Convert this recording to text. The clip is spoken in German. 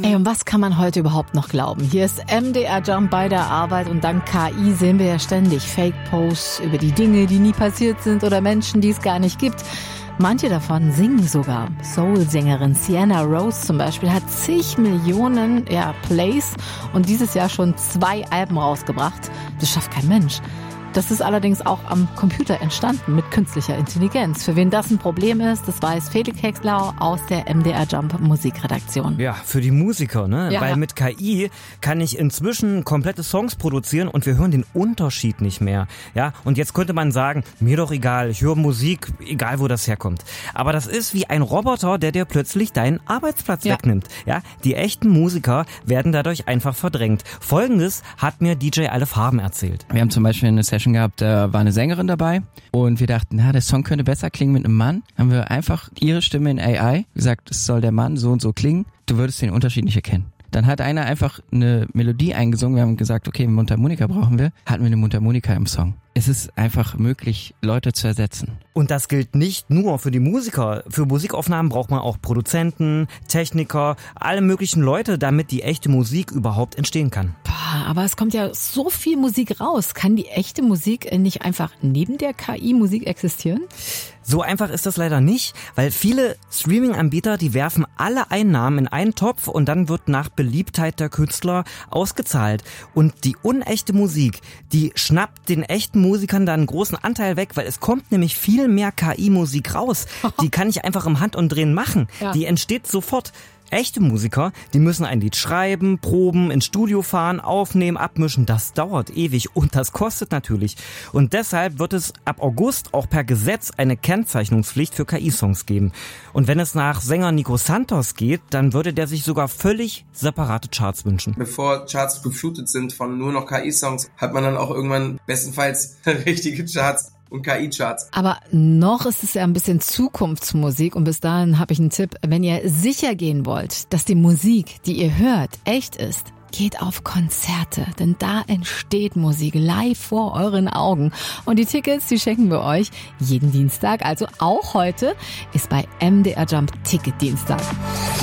Ey, und was kann man heute überhaupt noch glauben? Hier ist MDR Jump bei der Arbeit und dank KI sehen wir ja ständig Fake-Posts über die Dinge, die nie passiert sind oder Menschen, die es gar nicht gibt. Manche davon singen sogar. Soul-Sängerin Sienna Rose zum Beispiel hat zig Millionen Plays und dieses Jahr schon 2 Alben rausgebracht. Das schafft kein Mensch. Das ist allerdings auch am Computer entstanden mit künstlicher Intelligenz. Für wen das ein Problem ist, das weiß Felix Hexlau aus der MDR Jump Musikredaktion. Ja, für die Musiker, ne? Ja. Weil mit KI kann ich inzwischen komplette Songs produzieren und wir hören den Unterschied nicht mehr. Ja, und jetzt könnte man sagen, mir doch egal, ich höre Musik, egal wo das herkommt. Aber das ist wie ein Roboter, der dir plötzlich deinen Arbeitsplatz wegnimmt. Ja, die echten Musiker werden dadurch einfach verdrängt. Folgendes hat mir DJ Alle Farben erzählt. Wir haben zum Beispiel eine Session gehabt, da war eine Sängerin dabei und wir dachten, der Song könnte besser klingen mit einem Mann. Haben wir einfach ihre Stimme in AI gesagt, es soll der Mann so und so klingen. Du würdest den Unterschied nicht erkennen. Dann hat einer einfach eine Melodie eingesungen. Wir haben gesagt, okay, Mundharmonika brauchen wir. Hatten wir eine Mundharmonika im Song. Es ist einfach möglich, Leute zu ersetzen. Und das gilt nicht nur für die Musiker. Für Musikaufnahmen braucht man auch Produzenten, Techniker, alle möglichen Leute, damit die echte Musik überhaupt entstehen kann. Aber es kommt ja so viel Musik raus. Kann die echte Musik nicht einfach neben der KI-Musik existieren? So einfach ist das leider nicht, weil viele Streaming-Anbieter, die werfen alle Einnahmen in einen Topf und dann wird nach Beliebtheit der Künstler ausgezahlt. Und die unechte Musik, die schnappt den echten Musikern dann einen großen Anteil weg, weil es kommt nämlich viel mehr KI-Musik raus. Die kann ich einfach im Handumdrehen machen. Ja. Die entsteht sofort. Echte Musiker, die müssen ein Lied schreiben, proben, ins Studio fahren, aufnehmen, abmischen. Das dauert ewig und das kostet natürlich. Und deshalb wird es ab August auch per Gesetz eine Kennzeichnungspflicht für KI-Songs geben. Und wenn es nach Sänger Nico Santos geht, dann würde der sich sogar völlig separate Charts wünschen. Bevor Charts beflutet sind von nur noch KI-Songs, hat man dann auch irgendwann bestenfalls richtige Charts und KI-Charts. Aber noch ist es ja ein bisschen Zukunftsmusik und bis dahin habe ich einen Tipp. Wenn ihr sicher gehen wollt, dass die Musik, die ihr hört, echt ist, geht auf Konzerte, denn da entsteht Musik live vor euren Augen. Und die Tickets, die schenken wir euch jeden Dienstag, also auch heute ist bei MDR Jump Ticketdienstag.